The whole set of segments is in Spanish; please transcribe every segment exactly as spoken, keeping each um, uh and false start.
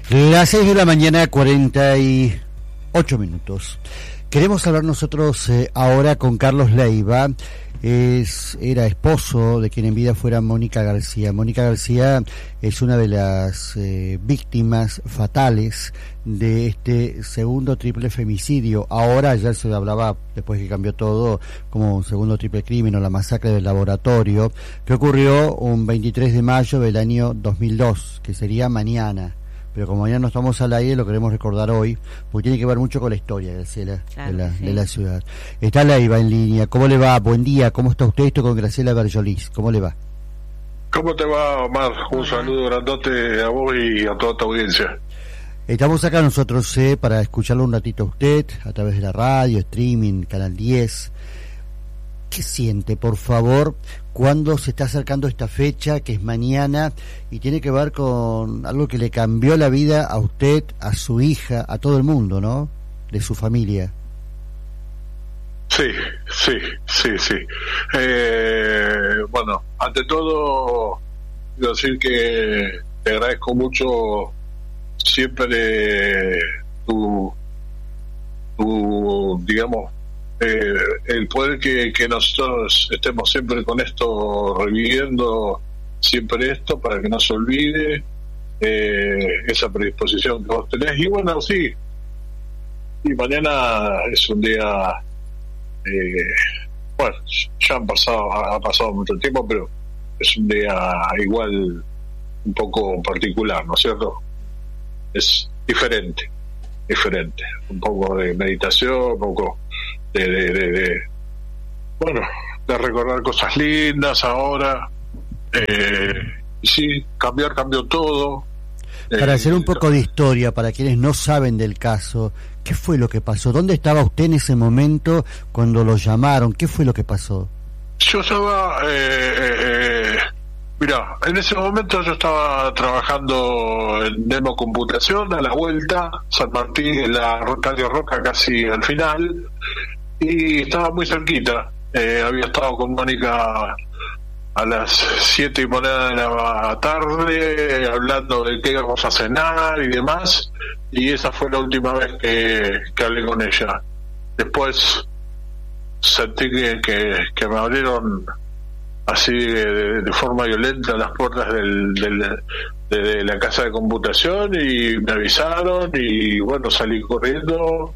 Las seis de la mañana, cuarenta y ocho minutos. Queremos hablar nosotros eh, ahora con Carlos Leiva. Es, era esposo de quien en vida fuera Mónica García. Mónica García es una de las eh, víctimas fatales de este segundo triple femicidio. Ahora ya se hablaba, después que cambió todo, como un segundo triple crimen o la masacre del laboratorio, que ocurrió un veintitrés de mayo del año dos mil dos, que sería mañana. Pero como ya no estamos al aire, lo queremos recordar hoy, porque tiene que ver mucho con la historia, Graciela, claro, de, la, sí. de la ciudad. Está Leiva en línea. ¿Cómo le va? Buen día. ¿Cómo está usted? Esto con Graciela Berjolís. ¿Cómo le va? ¿Cómo te va, Omar? Un Hola. Saludo grandote a vos y a toda tu audiencia. Estamos acá nosotros eh, para escucharlo un ratito a usted, a través de la radio, streaming, Canal diez. ¿Qué siente, por favor, cuando se está acercando esta fecha, que es mañana, y tiene que ver con algo que le cambió la vida a usted, a su hija, a todo el mundo, ¿no? De su familia. Sí, sí, sí, sí. Eh, bueno, ante todo, quiero decir que te agradezco mucho siempre tu, tu digamos, Eh, el poder que, que nosotros estemos siempre con esto, reviviendo siempre esto para que no se olvide, eh, esa predisposición que vos tenés. Y bueno, sí, y mañana es un día, eh, bueno, ya han pasado, ha pasado mucho tiempo, pero es un día igual un poco particular, ¿no es cierto? Es diferente, diferente, un poco de meditación, un poco De, de, de, de bueno, de recordar cosas lindas ahora, eh, y sí, cambiar cambió todo. Para eh, hacer un poco de historia, para quienes no saben del caso, ¿qué fue lo que pasó? ¿Dónde estaba usted en ese momento cuando lo llamaron? ¿Qué fue lo que pasó? Yo estaba, eh, eh, mira, en ese momento yo estaba trabajando en Demo Computación, a la vuelta, San Martín, en la Radio Roca, casi al final, y estaba muy cerquita. Eh, había estado con Mónica a las siete y moneda de la tarde, hablando de qué íbamos a cenar y demás, y esa fue la última vez que, que hablé con ella. Después sentí que, que, que me abrieron así de, de forma violenta las puertas del, del, de, de la casa de computación, y me avisaron, y bueno, salí corriendo,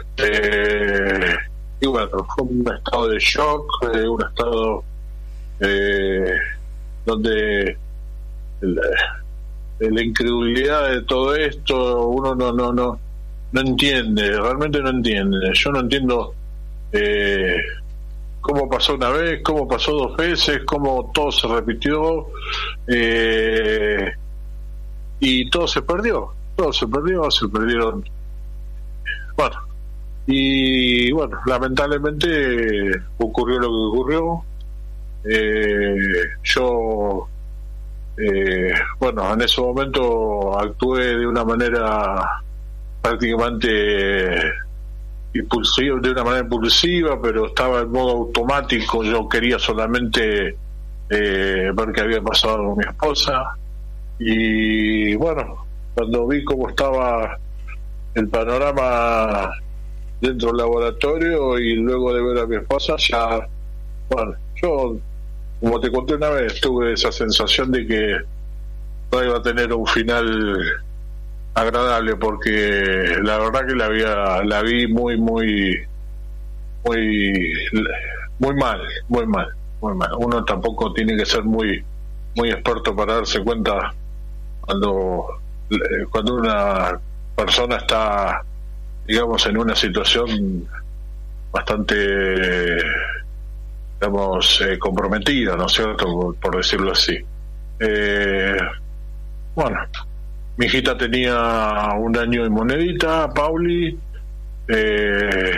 eh, y bueno, fue un estado de shock, eh, un estado eh, donde la, la incredulidad de todo esto, uno no no no no entiende, realmente no entiende. Yo no entiendo eh, cómo pasó una vez, cómo pasó dos veces, cómo todo se repitió, eh, y todo se perdió, todo se perdió, se perdieron. Bueno, y bueno, lamentablemente ocurrió lo que ocurrió. Eh, yo, eh, bueno, en ese momento actué de una manera prácticamente impulsiva, de una manera impulsiva, pero estaba en modo automático. Yo quería solamente eh, ver qué había pasado con mi esposa, y bueno, cuando vi cómo estaba el panorama dentro del laboratorio y luego de ver a mi esposa, ya, bueno, yo, como te conté una vez, tuve esa sensación de que no iba a tener un final agradable, porque la verdad que la había, la vi muy muy muy muy mal, muy mal, muy mal. Uno tampoco tiene que ser muy muy experto para darse cuenta cuando cuando una persona está, digamos, en una situación bastante, digamos, eh, comprometida, ¿no es cierto?, por, por decirlo así. Eh, bueno, mi hijita tenía un año y monedita, Pauli, eh,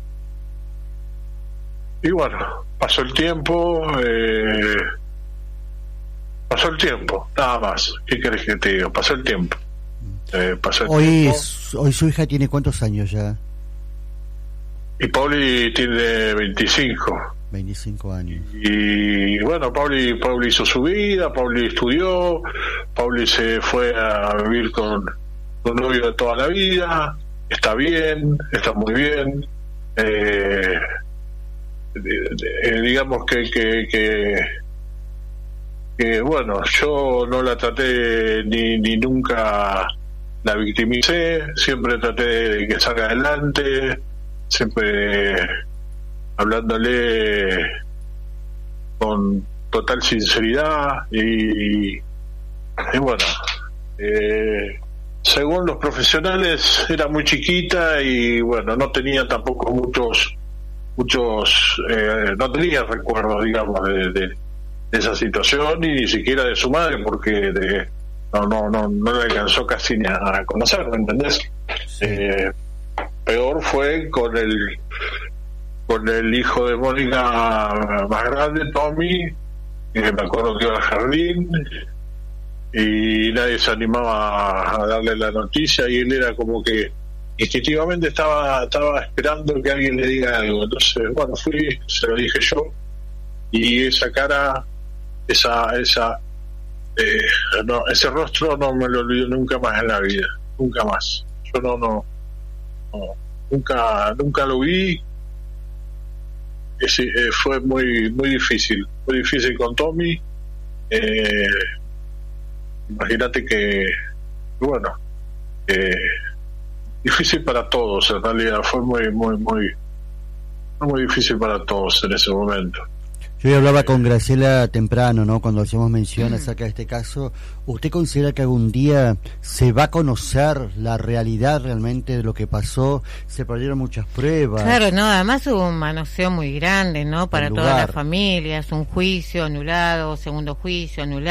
y bueno, pasó el tiempo, eh, pasó el tiempo, nada más. ¿Qué querés que te diga? Pasó el tiempo. Eh, pasó el hoy, tiempo. Es, hoy su hija tiene ¿cuántos años ya? Y Pauli tiene veinticinco. veinticinco años. Y bueno, Pauli, Pauli hizo su vida, Pauli estudió, Pauli se fue a vivir con, un novio de toda la vida, está bien, está muy bien, eh, eh, digamos que, que, que, que, bueno, yo no la traté ni, ni nunca la victimicé, siempre traté de que salga adelante, siempre hablándole con total sinceridad y, y bueno, eh, según los profesionales era muy chiquita y bueno, no tenía tampoco muchos muchos eh, no tenía recuerdos, digamos, de, de, de esa situación y ni siquiera de su madre, porque de, no no no no le alcanzó casi ni a conocer, ¿me entendés? Sí. Eh, peor fue con el con el hijo de Mónica más grande, Tommy, que me acuerdo que iba al jardín y nadie se animaba a darle la noticia y él era como que instintivamente estaba estaba esperando que alguien le diga algo. Entonces, bueno, fui, se lo dije yo y esa cara, esa esa eh, no, ese rostro no me lo olvido nunca más en la vida, nunca más. Yo no no, no nunca nunca lo vi. Ese, eh, fue muy muy difícil, muy difícil con Tommy. Eh, imagínate que, bueno, eh, difícil para todos, en realidad fue muy muy muy muy difícil para todos en ese momento. Yo ya hablaba con Graciela temprano, ¿no? Cuando hacíamos mención acerca de este caso. ¿Usted considera que algún día se va a conocer la realidad realmente de lo que pasó? Se perdieron muchas pruebas. Claro, no, además hubo un manoseo muy grande, ¿no? Para todas las familias, un juicio anulado, segundo juicio anulado.